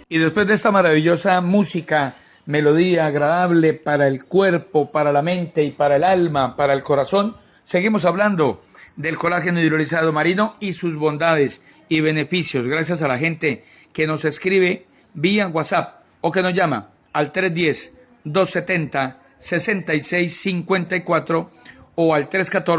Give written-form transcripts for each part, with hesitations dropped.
Y después de esta maravillosa música, melodía agradable para el cuerpo, para la mente y para el alma, para el corazón, seguimos hablando del colágeno hidrolizado marino y sus bondades y beneficios, gracias a la gente que nos escribe vía WhatsApp o que nos llama al 310-270-6654 o al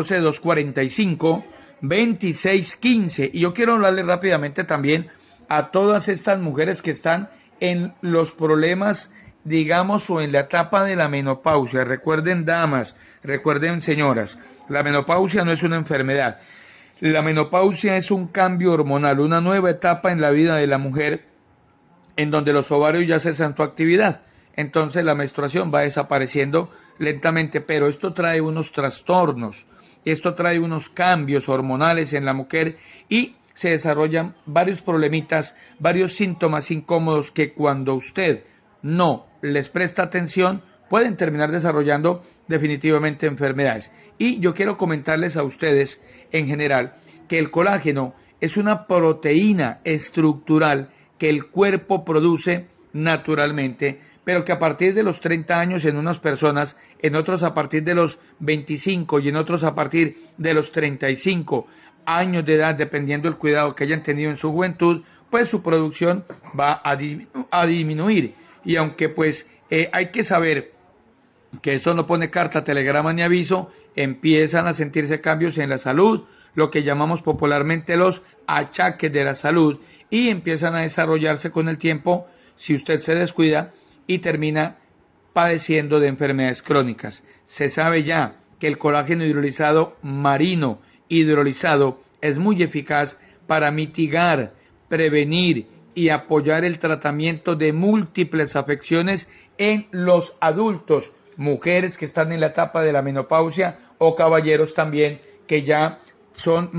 314-245-2615. Y yo quiero hablarle rápidamente también a todas estas mujeres que están en los problemas, digamos, o en la etapa de la menopausia. Recuerden, damas, recuerden, señoras, la menopausia no es una enfermedad. La menopausia es un cambio hormonal, una nueva etapa en la vida de la mujer en donde los ovarios ya cesan su actividad. Entonces la menstruación va desapareciendo lentamente, pero esto trae unos trastornos, esto trae unos cambios hormonales en la mujer y se desarrollan varios problemitas, varios síntomas incómodos que cuando usted no les presta atención pueden terminar desarrollando definitivamente enfermedades. Y yo quiero comentarles a ustedes en general que el colágeno es una proteína estructural que el cuerpo produce naturalmente, pero que a partir de los 30 años en unas personas, en otros a partir de los 25 y en otros a partir de los 35 años de edad, dependiendo del cuidado que hayan tenido en su juventud, pues su producción va a disminuir. Y aunque pues hay que saber que eso no pone carta, telegrama ni aviso, empiezan a sentirse cambios en la salud, lo que llamamos popularmente los achaques de la salud, y empiezan a desarrollarse con el tiempo si usted se descuida y termina padeciendo de enfermedades crónicas. Se sabe ya que el colágeno hidrolizado marino hidrolizado es muy eficaz para mitigar, prevenir y apoyar el tratamiento de múltiples afecciones en los adultos, mujeres que están en la etapa de la menopausia o caballeros también que ya son